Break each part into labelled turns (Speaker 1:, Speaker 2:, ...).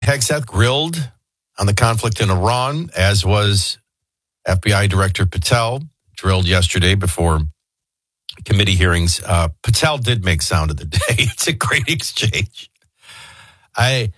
Speaker 1: Hegseth grilled on the conflict in Iran, as was FBI Director Patel, drilled yesterday before committee hearings. Patel did make sound of the day. It's a great exchange. The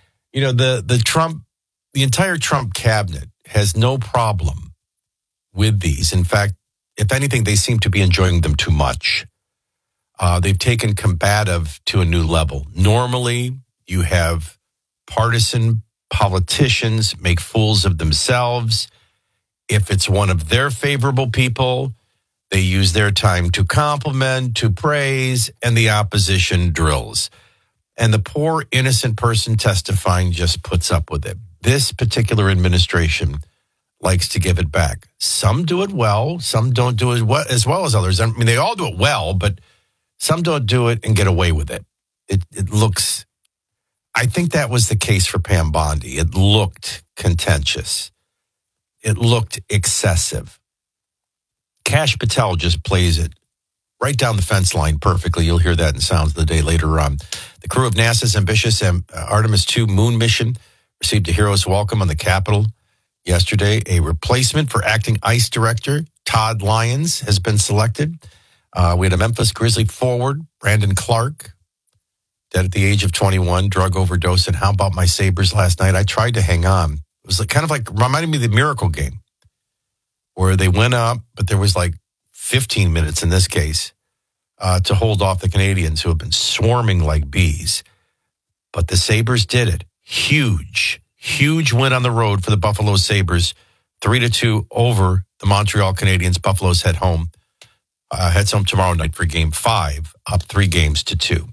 Speaker 1: entire Trump cabinet has no problem with these. In fact, if anything, they seem to be enjoying them too much. They've taken combative to a new level. Normally, you have partisan politicians make fools of themselves. If it's one of their favorable people, they use their time to compliment, to praise, and the opposition drills. And the poor, innocent person testifying just puts up with it. This particular administration likes to give it back. Some do it well. Some don't do it as well as others. I mean, they all do it well, but some don't do it and get away with it. It looks... I think that was the case for Pam Bondi. It looked contentious. It looked excessive. Kash Patel just plays it right down the fence line perfectly. You'll hear that in Sounds of the Day later on. The crew of NASA's ambitious Artemis II moon mission received a hero's welcome on the Capitol yesterday. A replacement for acting ICE director Todd Lyons has been selected. We had a Memphis Grizzly forward, Brandon Clark, dead at the age of 21, drug overdose. And how about my Sabres last night? I tried to hang on. It was kind of like reminding me of the Miracle game where they went up, but there was like 15 minutes in this case to hold off the Canadians who have been swarming like bees. But the Sabres did it. Huge win on the road for the Buffalo Sabres. 3-2 over the Montreal Canadiens. Buffalo's heads home tomorrow night for Game 5, up 3-2.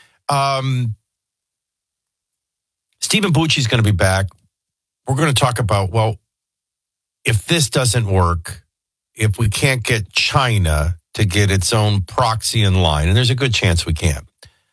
Speaker 1: Stephen Bucci's going to be back. We're going to talk about, well, if this doesn't work, if we can't get China to get its own proxy in line, and there's a good chance we can't,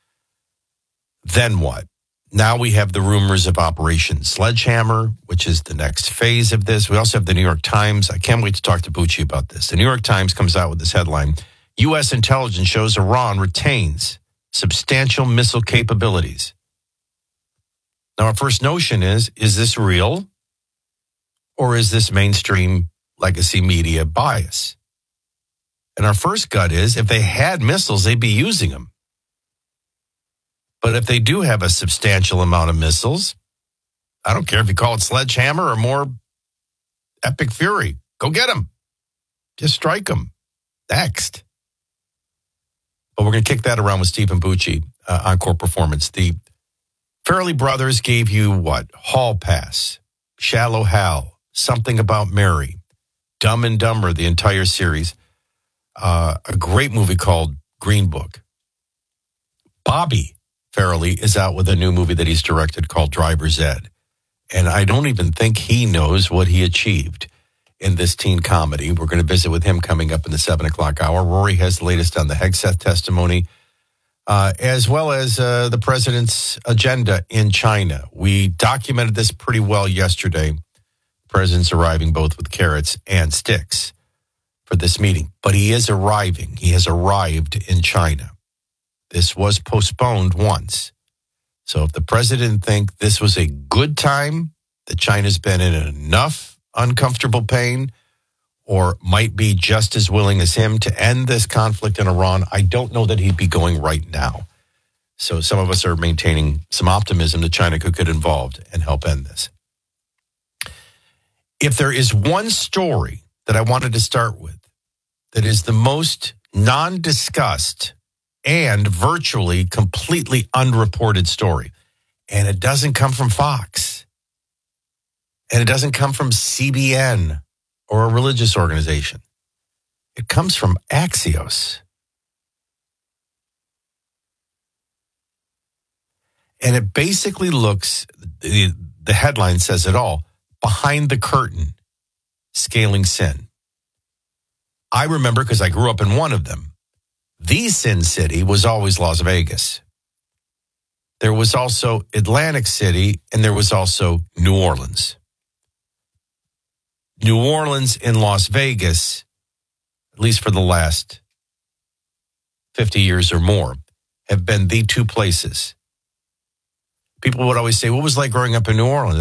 Speaker 1: then what? Now we have the rumors of Operation Sledgehammer, which is the next phase of this. We also have the New York Times. I can't wait to talk to Bucci about this. The New York Times comes out with this headline: U.S. intelligence shows Iran retains substantial missile capabilities. Now, our first notion is this real? Or is this mainstream legacy media bias? And our first gut is, if they had missiles, they'd be using them. But if they do have a substantial amount of missiles, I don't care if you call it Sledgehammer or more Epic Fury. Go get them. Just strike them. Next. But we're going to kick that around with Stephen Bucci on Core Performance. The Farrelly brothers gave you what? Hall Pass, Shallow Hal, Something About Mary, Dumb and Dumber, the entire series. A great movie called Green Book. Bobby Farrelly is out with a new movie that he's directed called Driver's Ed. And I don't even think he knows what he achieved in this teen comedy. We're going to visit with him coming up in the 7 o'clock hour. Rory has the latest on the Hegseth testimony, as well as the president's agenda in China. We documented this pretty well yesterday. The president's arriving both with carrots and sticks for this meeting. But he is arriving. He has arrived in China. This was postponed once. So if the president think this was a good time, that China's been in enough uncomfortable pain, or might be just as willing as him to end this conflict in Iran, I don't know that he'd be going right now. So some of us are maintaining some optimism that China could get involved and help end this. If there is one story that I wanted to start with that is the most non-discussed and virtually completely unreported story, and it doesn't come from Fox, and it doesn't come from CBN or a religious organization. It comes from Axios. And it basically looks, the headline says it all, Behind the Curtain, Scaling Sin. I remember, because I grew up in one of them, the Sin City was always Las Vegas. There was also Atlantic City, and there was also New Orleans. New Orleans and Las Vegas, at least for the last 50 years or more, have been the two places People would always say, what was it like growing up in New Orleans?